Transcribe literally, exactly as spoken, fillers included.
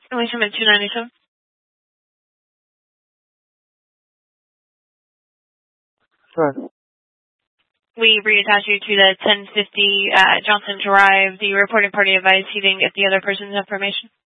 And we submit two ninety-seven. Sure. We reattach you to the ten fifty uh, Johnson Drive. The reporting party advised he didn't get the other person's information.